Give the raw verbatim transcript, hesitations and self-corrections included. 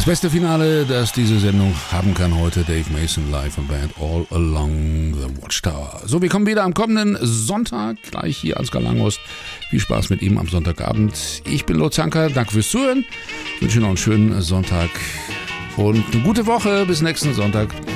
Das beste Finale, das diese Sendung haben kann heute, Dave Mason live und Band All Along the Watchtower. So, wir kommen wieder am kommenden Sonntag, gleich hier Ansgar Langhorst. Viel Spaß mit ihm am Sonntagabend. Ich bin Lutz Zanker, danke fürs Zuhören. Ich wünsche noch einen schönen Sonntag und eine gute Woche. Bis nächsten Sonntag.